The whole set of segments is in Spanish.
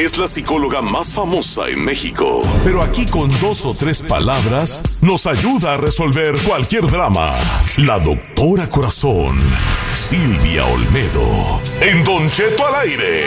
es la psicóloga más famosa en México. Pero aquí con 2 o 3 palabras nos ayuda a resolver cualquier drama. La doctora Corazón, Silvia Olmedo, en Don Cheto al aire.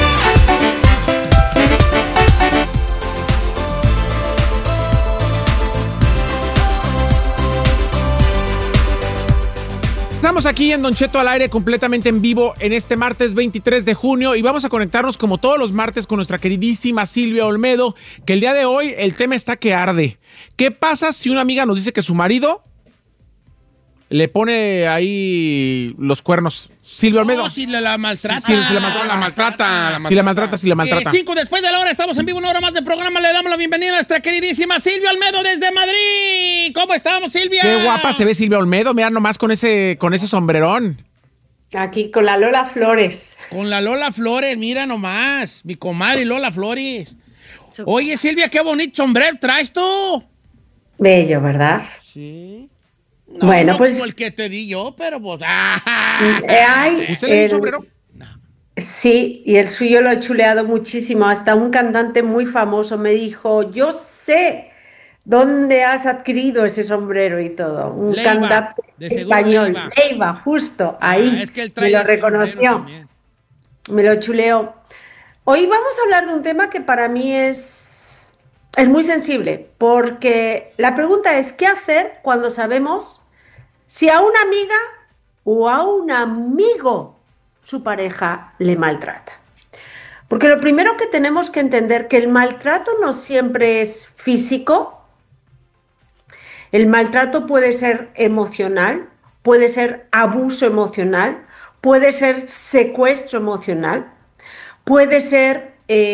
Estamos aquí en Don Cheto al aire, completamente en vivo en este martes 23 de junio y vamos a conectarnos como todos los martes con nuestra queridísima Silvia Olmedo, que el día de hoy el tema está que arde. ¿Qué pasa si una amiga nos dice que su marido le pone ahí los cuernos? Silvia Olmedo. No, si la maltrata. Sí, si la maltrata. Si la maltrata. 5 después de la hora, estamos en vivo, una hora más de programa. Le damos la bienvenida a nuestra queridísima Silvia Olmedo desde Madrid. ¿Cómo estamos, Silvia? Qué guapa se ve Silvia Olmedo, mira nomás con ese sombrerón. Aquí con la Lola Flores. Con la Lola Flores, mira nomás. Mi comadre Lola Flores. Oye, Silvia, qué bonito sombrero traes tú. Bello, ¿verdad? Sí. No, bueno, no pues como el que te di yo, pero pues... ¿Usted le dio un sombrero? No. Sí, y el suyo lo he chuleado muchísimo. Hasta un cantante muy famoso me dijo, yo sé dónde has adquirido ese sombrero y todo. Un Leiva, cantante español. Leiva, justo, ahí. Es que él trae me lo reconoció. Me lo chuleó. Hoy vamos a hablar de un tema que para mí es muy sensible, porque la pregunta es, ¿qué hacer cuando sabemos si a una amiga o a un amigo su pareja le maltrata? Porque lo primero que tenemos que entender que el maltrato no siempre es físico. El maltrato puede ser emocional, puede ser abuso emocional, puede ser secuestro emocional, puede ser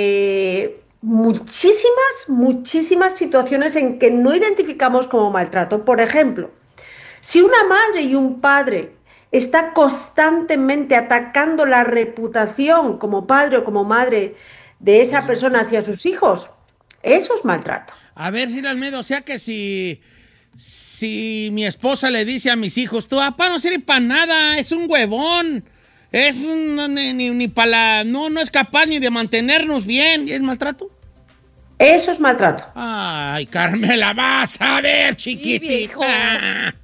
muchísimas situaciones en que no identificamos como maltrato. Por ejemplo, si una madre y un padre está constantemente atacando la reputación como padre o como madre de esa persona hacia sus hijos, eso es maltrato. A ver, Silvia Olmedo, o sea que si mi esposa le dice a mis hijos, tu papá no sirve para nada, es un huevón, es ni para no es capaz ni de mantenernos bien, ¿es maltrato? Eso es maltrato. Ay, Carmela, vas a ver, chiquitita.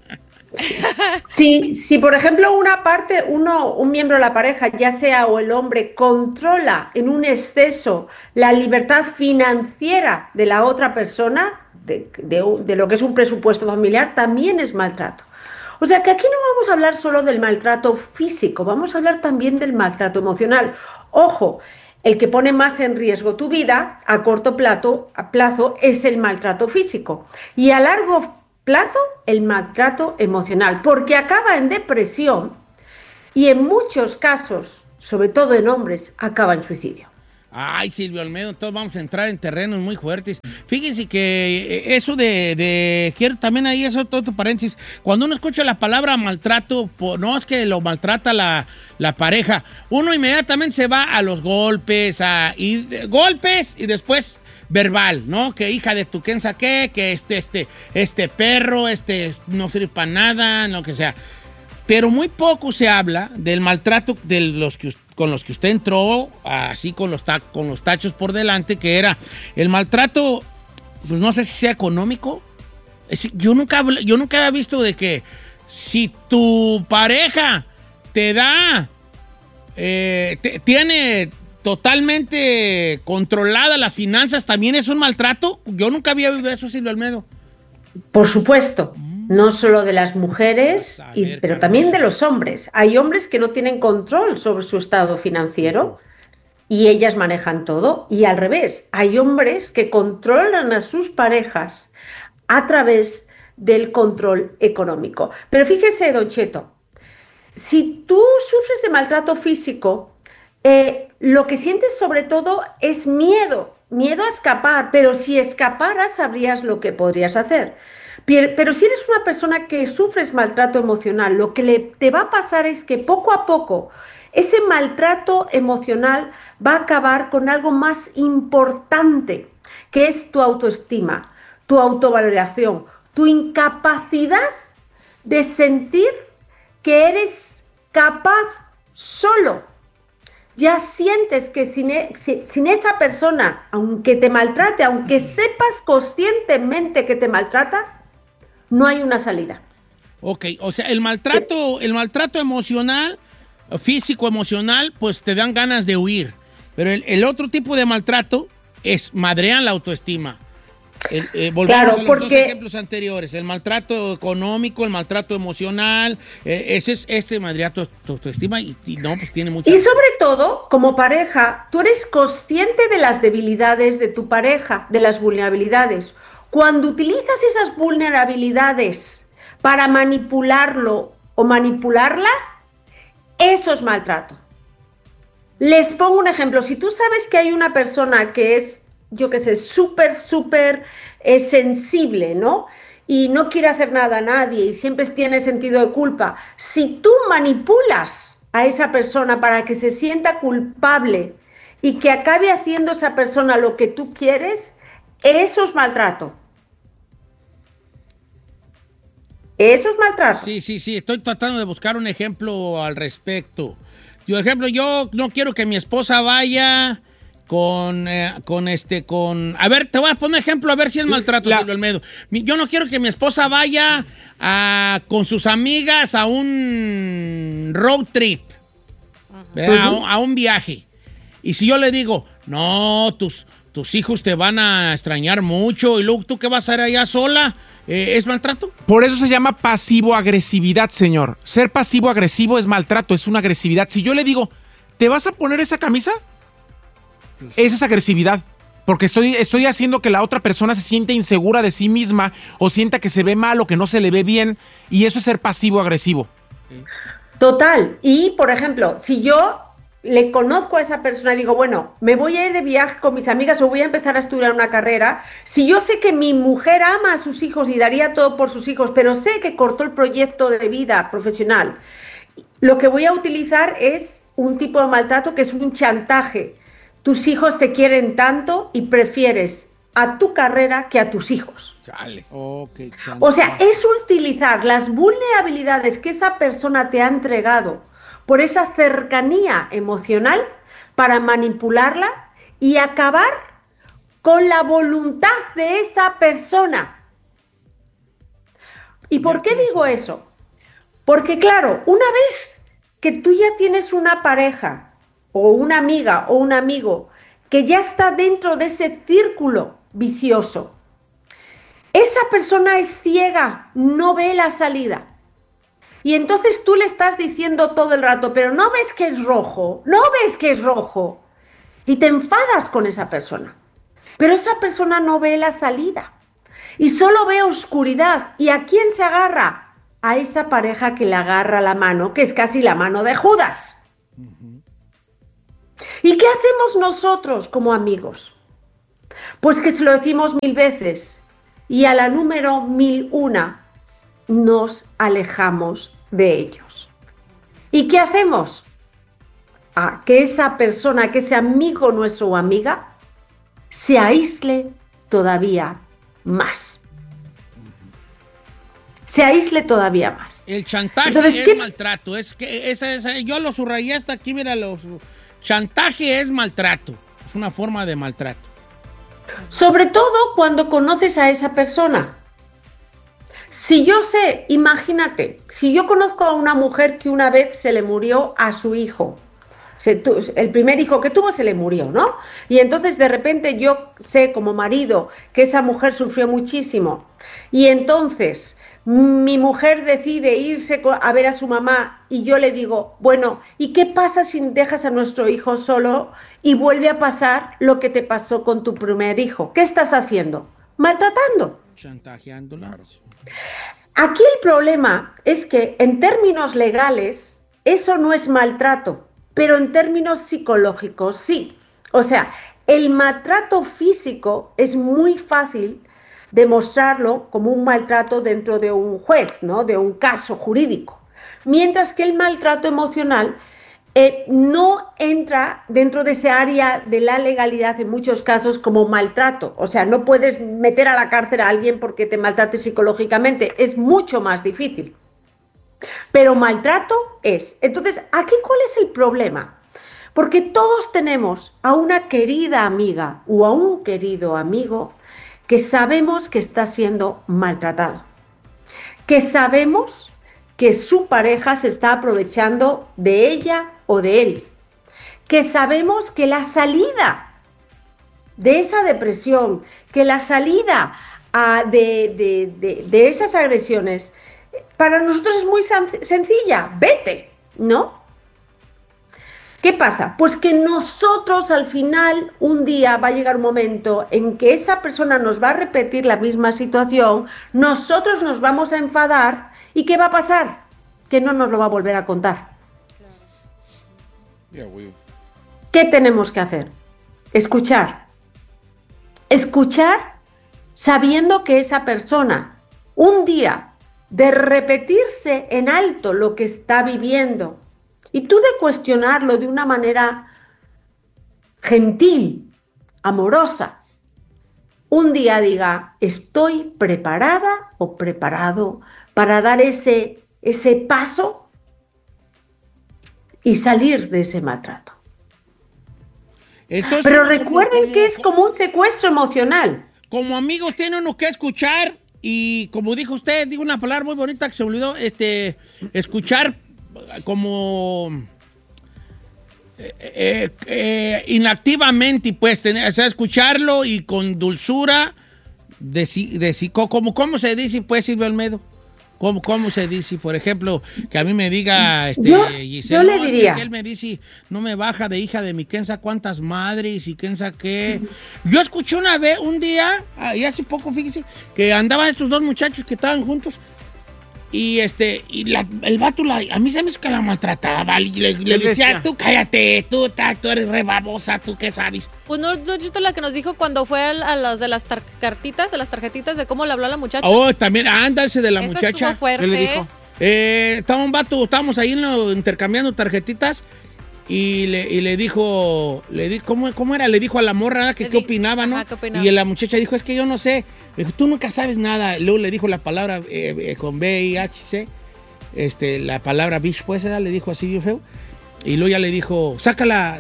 Si por ejemplo un miembro de la pareja, ya sea o el hombre, controla en un exceso la libertad financiera de la otra persona, de lo que es un presupuesto familiar, también es maltrato. O sea que aquí no vamos a hablar solo del maltrato físico, vamos a hablar también del maltrato emocional. Ojo, el que pone más en riesgo tu vida a corto plazo es el maltrato físico y a largo plazo el maltrato emocional, porque acaba en depresión y en muchos casos, sobre todo en hombres, acaba en suicidio. Ay, Silvia Olmedo, entonces vamos a entrar en terrenos muy fuertes. Fíjense que eso quiero también ahí, eso todo tu paréntesis, cuando uno escucha la palabra maltrato, no es que lo maltrata la pareja, uno inmediatamente se va a los golpes, golpes y después verbal, ¿no? Que hija de tu quién saqué, que este perro, no sirve para nada, lo que sea. Pero muy poco se habla del maltrato con los que usted entró, así con los tachos por delante, que era el maltrato, pues no sé si sea económico. Yo nunca había visto de que si tu pareja te da, tiene totalmente controlada las finanzas, ¿también es un maltrato? Yo nunca había oído eso, Silvia Olmedo. Por supuesto. No solo de las mujeres, pero también de los hombres. Hay hombres que no tienen control sobre su estado financiero y ellas manejan todo. Y al revés, hay hombres que controlan a sus parejas a través del control económico. Pero fíjese, Don Cheto, si tú sufres de maltrato físico, lo que sientes sobre todo es miedo a escapar, pero si escaparas sabrías lo que podrías hacer. Pero si eres una persona que sufres maltrato emocional, lo que te va a pasar es que poco a poco ese maltrato emocional va a acabar con algo más importante, que es tu autoestima, tu autovaloración, tu incapacidad de sentir que eres capaz solo ya sientes que sin esa persona, aunque te maltrate, aunque sepas conscientemente que te maltrata, no hay una salida. Ok, o sea, el maltrato emocional, físico, emocional, pues te dan ganas de huir. Pero el otro tipo de maltrato es madrean la autoestima. Volvemos a los dos ejemplos anteriores. El maltrato económico, el maltrato emocional, ese es maltrato de autoestima y no, pues tiene mucho. Y sobre todo, como pareja, tú eres consciente de las debilidades de tu pareja, de las vulnerabilidades. Cuando utilizas esas vulnerabilidades para manipularlo o manipularla, eso es maltrato. Les pongo un ejemplo. Si tú sabes que hay una persona que es, yo qué sé, súper sensible, ¿no? Y no quiere hacer nada a nadie y siempre tiene sentido de culpa. Si tú manipulas a esa persona para que se sienta culpable y que acabe haciendo esa persona lo que tú quieres, eso es maltrato. Eso es maltrato. Sí. Estoy tratando de buscar un ejemplo al respecto. Yo no quiero que mi esposa vaya con... A ver, te voy a poner ejemplo a ver si es maltrato, Silvio Olmedo. Yo no quiero que mi esposa vaya con sus amigas a un road trip, a un viaje. Y si yo le digo, no, tus hijos te van a extrañar mucho y luego tú que vas a ir allá sola, ¿es maltrato? Por eso se llama pasivo-agresividad, señor. Ser pasivo-agresivo es maltrato, es una agresividad. Si yo le digo, ¿te vas a poner esa camisa? Esa es agresividad. Porque estoy haciendo que la otra persona se sienta insegura de sí misma o sienta que se ve mal o que no se le ve bien. Y eso es ser pasivo-agresivo. Total. Y, por ejemplo, si yo le conozco a esa persona y digo, bueno, me voy a ir de viaje con mis amigas o voy a empezar a estudiar una carrera, si yo sé que mi mujer ama a sus hijos y daría todo por sus hijos, pero sé que cortó el proyecto de vida profesional, lo que voy a utilizar es un tipo de maltrato que es un chantaje. Tus hijos te quieren tanto y prefieres a tu carrera que a tus hijos. Chale. Okay, o sea, es utilizar las vulnerabilidades que esa persona te ha entregado por esa cercanía emocional para manipularla y acabar con la voluntad de esa persona. ¿Y por qué digo eso? Porque claro, una vez que tú ya tienes una pareja o una amiga o un amigo que ya está dentro de ese círculo vicioso, esa persona es ciega, no ve la salida. Y entonces tú le estás diciendo todo el rato, pero no ves que es rojo, no ves que es rojo. Y te enfadas con esa persona. Pero esa persona no ve la salida. Y solo ve oscuridad. ¿Y a quién se agarra? A esa pareja que le agarra la mano, que es casi la mano de Judas. ¿Y qué hacemos nosotros como amigos? Pues que se lo decimos 1000 veces. Y a la número 1001 nos alejamos de ellos. ¿Y qué hacemos? Que esa persona, que ese amigo nuestro o amiga, se aísle todavía más. Se aísle todavía más. El chantaje. Entonces, es maltrato. Es que yo lo subrayé hasta aquí, mira, chantaje es maltrato. Es una forma de maltrato. Sobre todo cuando conoces a esa persona. Si yo sé, imagínate, si yo conozco a una mujer que una vez se le murió a su hijo, el primer hijo que tuvo se le murió, ¿no? Y entonces de repente yo sé como marido que esa mujer sufrió muchísimo y entonces mi mujer decide irse a ver a su mamá y yo le digo, bueno, ¿y qué pasa si dejas a nuestro hijo solo y vuelve a pasar lo que te pasó con tu primer hijo? ¿Qué estás haciendo? Maltratando. Chantajeándola. Aquí el problema es que en términos legales eso no es maltrato, pero en términos psicológicos sí. O sea, el maltrato físico es muy fácil demostrarlo como un maltrato dentro de un juez, ¿no? De un caso jurídico. Mientras que el maltrato emocional no entra dentro de ese área de la legalidad en muchos casos como maltrato. O sea, no puedes meter a la cárcel a alguien porque te maltrate psicológicamente. Es mucho más difícil. Pero maltrato es. Entonces, ¿aquí cuál es el problema? Porque todos tenemos a una querida amiga o a un querido amigo que sabemos que está siendo maltratado, que sabemos que su pareja se está aprovechando de ella o de él, que sabemos que la salida de esa depresión, que la salida de esas agresiones, para nosotros es muy sencilla, vete, ¿no? ¿Qué pasa? Pues que nosotros al final, un día va a llegar un momento en que esa persona nos va a repetir la misma situación, nosotros nos vamos a enfadar y ¿qué va a pasar? Que no nos lo va a volver a contar. ¿Qué tenemos que hacer? Escuchar. Escuchar sabiendo que esa persona, un día, de repetirse en alto lo que está viviendo, y tú de cuestionarlo de una manera gentil, amorosa, un día diga, estoy preparada o preparado para dar ese paso y salir de ese maltrato. Entonces, pero recuerden que es como un secuestro emocional. Como amigos tiene uno que escuchar y como dijo usted, digo una palabra muy bonita que se olvidó, escuchar como inactivamente, pues, o sea, escucharlo y con dulzura, ¿cómo se dice, pues, Silvia Olmedo? ¿Cómo se dice? Por ejemplo, que a mí me diga, Giselle, yo le diría. Que él me dice, no me baja de hija de mi quién cuántas madres y quién qué. Yo escuché una vez, un día, y hace poco, fíjese, que andaban estos dos muchachos que estaban juntos. Y el vato, a mí se me hizo que la maltrataba. Le decía, tú cállate, tú eres re babosa, tú qué sabes. Pues no, la que nos dijo cuando fue a los de las cartitas, de las tarjetitas, de cómo le habló a la muchacha. Oh, también, ese de la Esa muchacha. Fuerte. ¿Qué le dijo? Estaba un vato, estábamos ahí intercambiando tarjetitas. Y le dijo, ¿cómo era? Le dijo a la morra que qué opinaba, ¿no? ¿Qué opinaba? Y la muchacha dijo, es que yo no sé. Le dijo, tú nunca sabes nada. Luego le dijo la palabra con B-I-H-C, la palabra bitch, pues, le dijo así bien feo. Y luego ya le dijo, saca la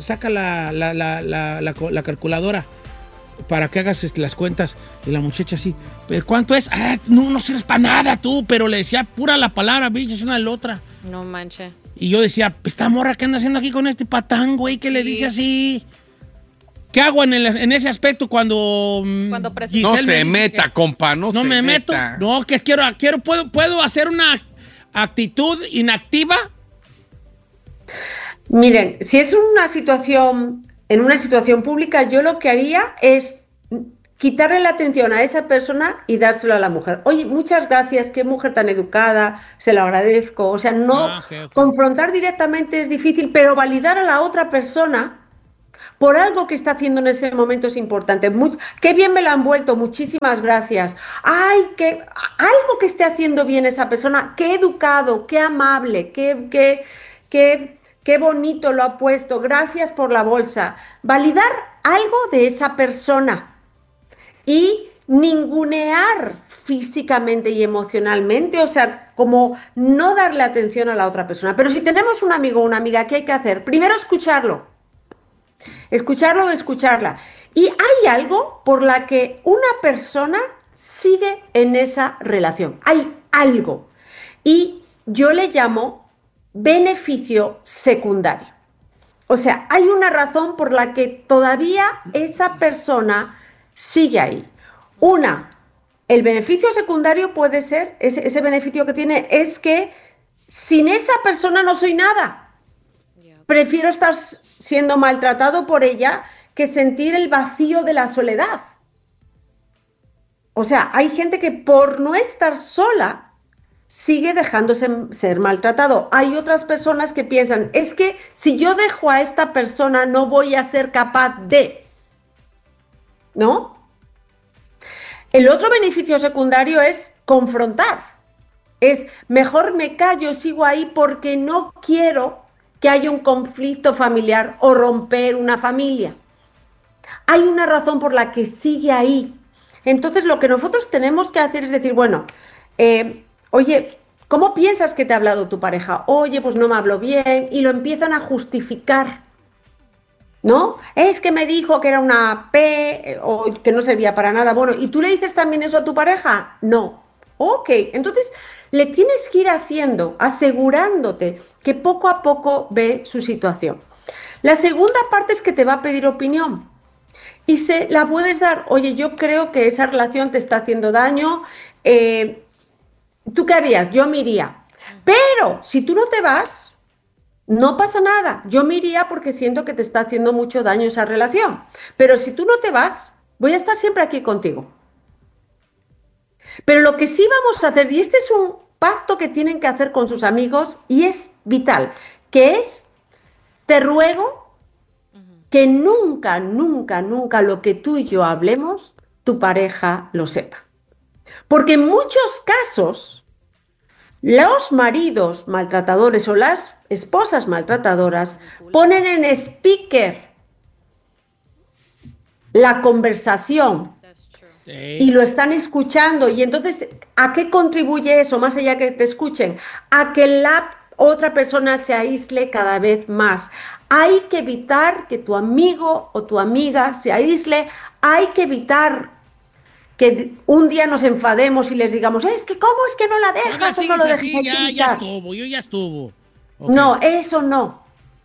calculadora para que hagas las cuentas. Y la muchacha así, ¿pero cuánto es? No sirves para nada tú, pero le decía pura la palabra bitch, es una de la otra. No manches. Y yo decía, esta morra, ¿qué anda haciendo aquí con este patán, güey? ¿Qué le dice así? ¿Qué hago en ese aspecto cuando no se meta, compa, no se me meto. No, que ¿puedo hacer una actitud inactiva? Miren, si es en una situación pública, yo lo que haría es quitarle la atención a esa persona y dárselo a la mujer. Oye, muchas gracias, qué mujer tan educada, se lo agradezco. O sea, okay. Confrontar directamente es difícil, pero validar a la otra persona por algo que está haciendo en ese momento es importante. Qué bien me lo han vuelto, muchísimas gracias. Ay, algo que esté haciendo bien esa persona, qué educado, qué amable, qué bonito lo ha puesto, gracias por la bolsa. Validar algo de esa persona. Y ningunear físicamente y emocionalmente, o sea, como no darle atención a la otra persona. Pero si tenemos un amigo o una amiga, ¿qué hay que hacer? Primero escucharlo o escucharla. Y hay algo por la que una persona sigue en esa relación. Hay algo. Y yo le llamo beneficio secundario. O sea, hay una razón por la que todavía esa persona sigue ahí. El beneficio secundario puede ser, ese beneficio que tiene es que sin esa persona no soy nada. Prefiero estar siendo maltratado por ella que sentir el vacío de la soledad. O sea, hay gente que por no estar sola sigue dejándose ser maltratado. Hay otras personas que piensan, es que si yo dejo a esta persona no voy a ser capaz de, ¿no? El otro beneficio secundario es confrontar. Es mejor me callo, sigo ahí porque no quiero que haya un conflicto familiar o romper una familia. Hay una razón por la que sigue ahí. Entonces lo que nosotros tenemos que hacer es decir, bueno, oye, ¿cómo piensas que te ha hablado tu pareja? Oye, pues no me habló bien, y lo empiezan a justificar. ¿no? Es que me dijo que era una P o que no servía para nada. Bueno, ¿y tú le dices también eso a tu pareja? No. Ok, entonces le tienes que ir haciendo, asegurándote que poco a poco ve su situación. La segunda parte es que te va a pedir opinión y se la puedes dar. Oye, yo creo que esa relación te está haciendo daño. ¿Tú qué harías? Yo me iría. Pero si tú no te vas, no pasa nada. Yo me iría porque siento que te está haciendo mucho daño esa relación. Pero si tú no te vas, voy a estar siempre aquí contigo. Pero lo que sí vamos a hacer, y este es un pacto que tienen que hacer con sus amigos y es vital, que es, te ruego que nunca, nunca, nunca lo que tú y yo hablemos, tu pareja lo sepa. Porque en muchos casos, los maridos maltratadores o las esposas maltratadoras ponen en speaker la conversación y lo están escuchando. Y entonces, ¿a qué contribuye eso? Más allá que te escuchen, a que la otra persona se aísle cada vez más. Hay que evitar que tu amigo o tu amiga se aísle. Hay que evitar que un día nos enfademos y les digamos, es que ¿cómo es que no la dejas? Sí, no lo sí, ya estuvo, yo ya estuvo. Okay. No, eso no.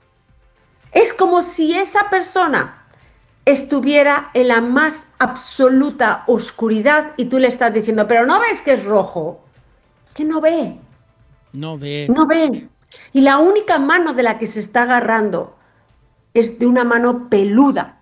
Es como si esa persona estuviera en la más absoluta oscuridad y tú le estás diciendo, pero ¿no ves que es rojo? Es que no ve. No ve. No ve. Y la única mano de la que se está agarrando es de una mano peluda,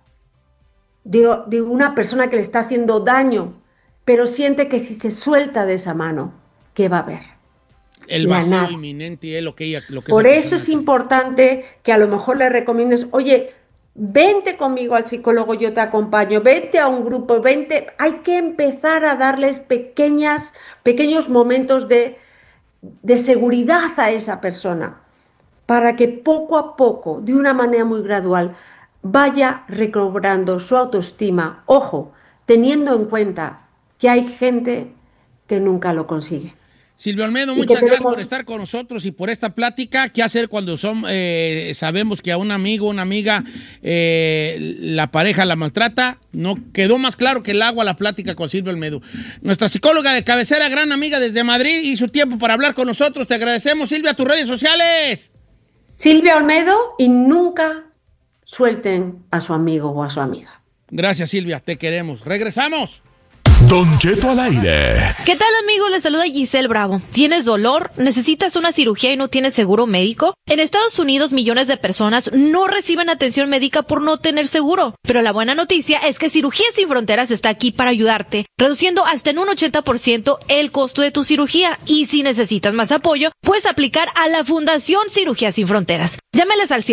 de una persona que le está haciendo daño, pero siente que si se suelta de esa mano, ¿qué va a haber? El vacío inminente es lo que ella... Por eso es importante que a lo mejor le recomiendes, oye, vente conmigo al psicólogo, yo te acompaño, vente a un grupo, vente. Hay que empezar a darles pequeños momentos de seguridad a esa persona para que poco a poco, de una manera muy gradual, vaya recobrando su autoestima. Ojo, teniendo en cuenta que hay gente que nunca lo consigue. Silvia Olmedo, muchas gracias por estar con nosotros y por esta plática. ¿Qué hacer cuando sabemos que a un amigo o una amiga la pareja la maltrata? No quedó más claro que el agua la plática con Silvia Olmedo. Nuestra psicóloga de cabecera, gran amiga desde Madrid, y su tiempo para hablar con nosotros. Te agradecemos, Silvia. Tus redes sociales. Silvia Olmedo, y nunca suelten a su amigo o a su amiga. Gracias, Silvia. Te queremos. Regresamos. Don Cheto al aire. ¿Qué tal, amigos? Les saluda Giselle Bravo. ¿Tienes dolor? ¿Necesitas una cirugía y no tienes seguro médico? En Estados Unidos, millones de personas no reciben atención médica por no tener seguro. Pero la buena noticia es que Cirugías Sin Fronteras está aquí para ayudarte, reduciendo hasta en un 80% el costo de tu cirugía. Y si necesitas más apoyo, puedes aplicar a la Fundación Cirugías Sin Fronteras. Llámales al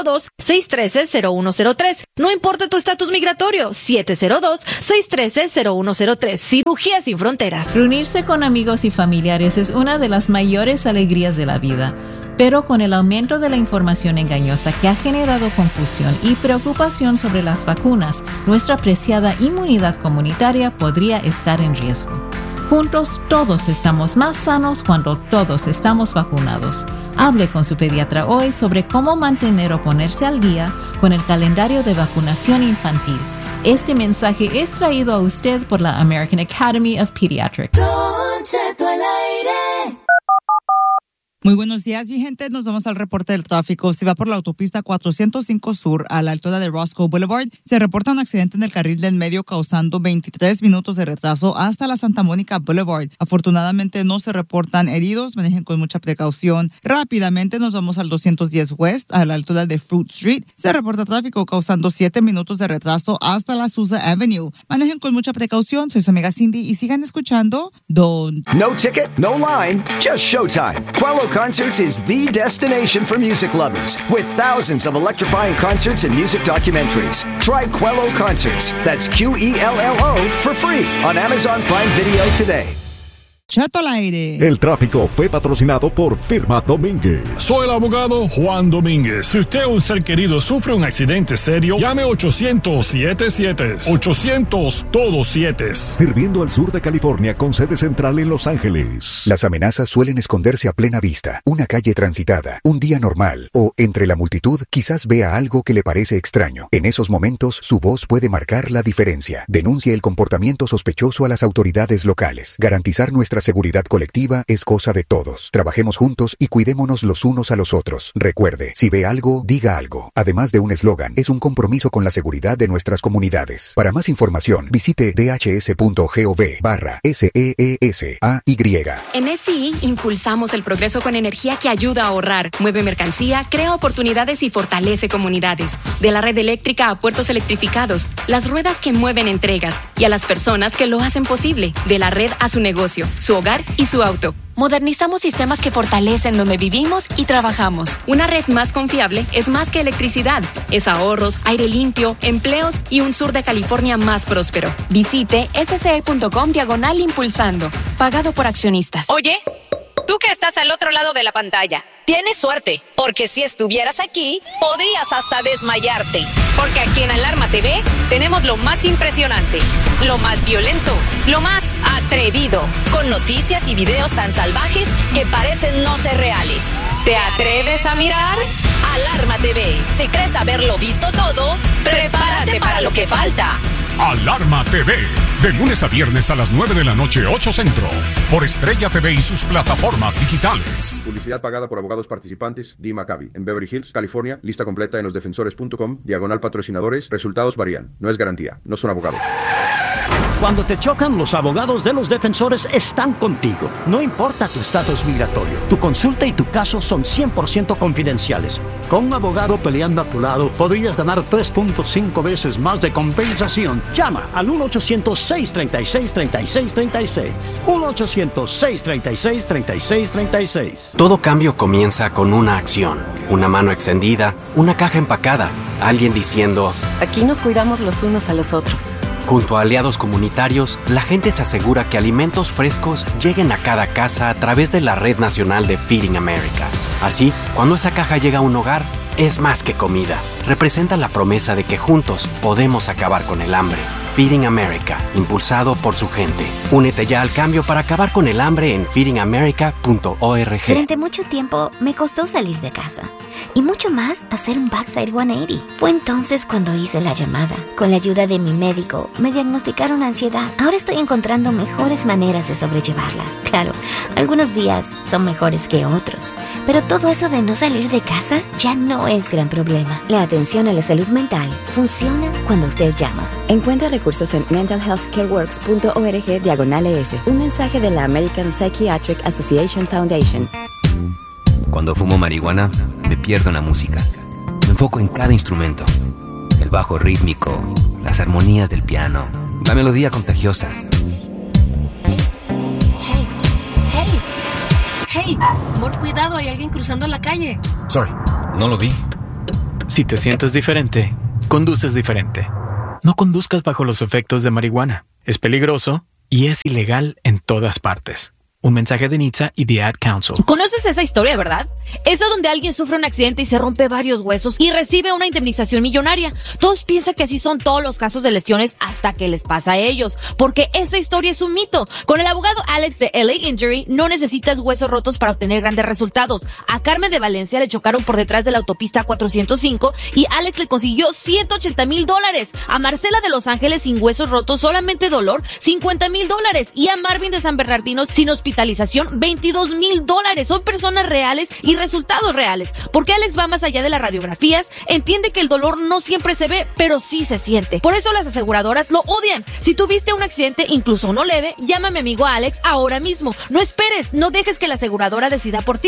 702-613-0103. No importa tu estatus migratorio, 702-613-0103. Cirugías Sin Fronteras. Reunirse con amigos y familiares es una de las mayores alegrías de la vida. Pero con el aumento de la información engañosa que ha generado confusión y preocupación sobre las vacunas, nuestra preciada inmunidad comunitaria podría estar en riesgo. Juntos todos estamos más sanos cuando todos estamos vacunados. Hable con su pediatra hoy sobre cómo mantener o ponerse al día con el calendario de vacunación infantil. Este mensaje es traído a usted por la American Academy of Pediatrics. Don Cheto al aire. Muy buenos días, mi gente. Nos vamos al reporte del tráfico. Si va por la autopista 405 Sur a la altura de Roscoe Boulevard, se reporta un accidente en el carril del medio causando 23 minutos de retraso hasta la Santa Mónica Boulevard. Afortunadamente no se reportan heridos. Manejen con mucha precaución. Rápidamente nos vamos al 210 West a la altura de Fruit Street. Se reporta tráfico causando 7 minutos de retraso hasta la Sousa Avenue. Manejen con mucha precaución. Soy su amiga Cindy y sigan escuchando Don... No ticket, no line, just showtime. Quello Concerts is the destination for music lovers, with thousands of electrifying concerts and music documentaries. Try Quello Concerts, that's Quello, for free on Amazon Prime Video today. Cheto al aire. El tráfico fue patrocinado por Firma Domínguez. Soy el abogado Juan Domínguez. Si usted o un ser querido sufre un accidente serio, llame 800-77. 800 todos 7. Sirviendo al sur de California con sede central en Los Ángeles. Las amenazas suelen esconderse a plena vista. Una calle transitada, un día normal o entre la multitud quizás vea algo que le parece extraño. En esos momentos, su voz puede marcar la diferencia. Denuncie el comportamiento sospechoso a las autoridades locales. Garantizar nuestra seguridad colectiva es cosa de todos. Trabajemos juntos y cuidémonos los unos a los otros. Recuerde, si ve algo, diga algo. Además de un eslogan, es un compromiso con la seguridad de nuestras comunidades. Para más información, visite dhs.gov/SEESAY. En SCE impulsamos el progreso con energía que ayuda a ahorrar, mueve mercancía, crea oportunidades y fortalece comunidades. De la red eléctrica a puertos electrificados, las ruedas que mueven entregas y a las personas que lo hacen posible. De la red a su negocio, su hogar y su auto. Modernizamos sistemas que fortalecen donde vivimos y trabajamos. Una red más confiable es más que electricidad. Es ahorros, aire limpio, empleos y un sur de California más próspero. Visite sce.com/impulsando. Pagado por accionistas. Oye, tú que estás al otro lado de la pantalla. Tienes suerte, porque si estuvieras aquí, podrías hasta desmayarte. Porque aquí en Alarma TV tenemos lo más impresionante, lo más violento, lo más atrevido. Con noticias y videos tan salvajes que parecen no ser reales. ¿Te atreves a mirar? Alarma TV. Si crees haberlo visto todo, prepárate para lo que falta. Alarma TV, de lunes a viernes a las 9 de la noche, 8 Centro, por Estrella TV y sus plataformas digitales. Publicidad pagada por abogados participantes, Dee Maccabi, en Beverly Hills, California. Lista completa en losdefensores.com/patrocinadores. Resultados varían. No es garantía. No son abogados. Cuando te chocan, los abogados de Los Defensores están contigo. No importa tu estatus migratorio, tu consulta y tu caso son 100% confidenciales. Con un abogado peleando a tu lado, podrías ganar 3.5 veces más de compensación. Llama al 1-800-636-3636. 1-800-636-3636. Todo cambio comienza con una acción. Una mano extendida, una caja empacada, alguien diciendo: aquí nos cuidamos los unos a los otros. Junto a aliados comunitarios, la gente se asegura que alimentos frescos lleguen a cada casa a través de la Red Nacional de Feeding America. Así, cuando esa caja llega a un hogar, es más que comida. Representa la promesa de que juntos podemos acabar con el hambre. Feeding America, impulsado por su gente. Únete ya al cambio para acabar con el hambre en feedingamerica.org. Durante mucho tiempo me costó salir de casa y mucho más hacer un backside 180. Fue entonces cuando hice la llamada. Con la ayuda de mi médico me diagnosticaron ansiedad. Ahora estoy encontrando mejores maneras de sobrellevarla. Claro, algunos días son mejores que otros, pero todo eso de no salir de casa ya no es gran problema. La atención a la salud mental funciona cuando usted llama. Encuentra recursos en mentalhealthcareworks.org/ES. Un mensaje de la American Psychiatric Association Foundation. Cuando fumo marihuana, me pierdo en la música. Me enfoco en cada instrumento. El bajo rítmico, las armonías del piano, la melodía contagiosa. Hey, amor, cuidado, hay alguien cruzando la calle. Sorry, no lo vi. Si te sientes diferente, conduces diferente. No conduzcas bajo los efectos de marihuana. Es peligroso y es ilegal en todas partes. Un mensaje de NHTSA y The Ad Council. ¿Conoces esa historia, verdad? Esa donde alguien sufre un accidente y se rompe varios huesos y recibe una indemnización millonaria. Todos piensan que así son todos los casos de lesiones hasta que les pasa a ellos, porque esa historia es un mito. Con el abogado Alex de LA Injury no necesitas huesos rotos para obtener grandes resultados. A Carmen de Valencia le chocaron por detrás de la autopista 405 y Alex le consiguió $180,000. A Marcela de Los Ángeles sin huesos rotos, solamente dolor, $50,000. Y a Marvin de San Bernardino sin hospitalización, $22,000. Son personas reales y resultados reales. Porque Alex va más allá de las radiografías, entiende que el dolor no siempre se ve, pero sí se siente. Por eso las aseguradoras lo odian. Si tuviste un accidente, incluso uno leve, llama a mi amigo Alex ahora mismo. No esperes, no dejes que la aseguradora decida por ti.